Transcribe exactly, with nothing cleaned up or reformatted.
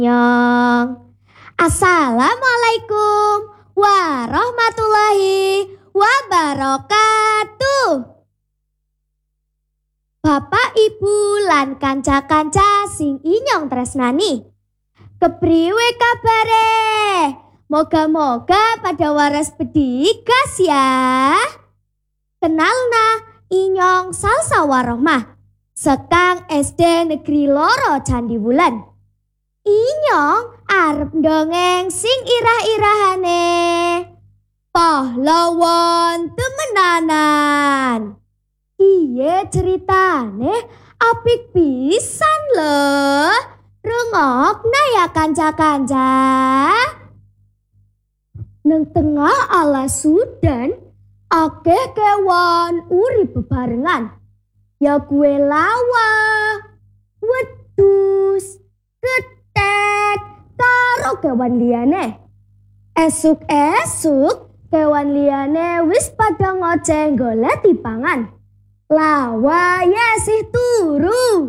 Nyong. Assalamualaikum warahmatullahi wabarakatuh. Bapak Ibu lan kanca-kanca sing inyong tresnani. Kepriwe kabare? Moga-moga pada waras bedikas ya. Kenalna inyong Salsa Warohmah. Sekang S D Negeri Loro Candiwulan. Inyong arep dongeng sing irah-irahane pahlawan temenanan. Iye ceritane apik pisan lho. Rungokna ya kanca-kanca. Neng tengah alas Sudan akeh kewan urip bebarengan. Ya kue lawa, wedhus, ketek, karo kewan liyane. Esuk-esuk kewan liyane wis padha ngoceh golek dipangan. Lawa ya sih turu.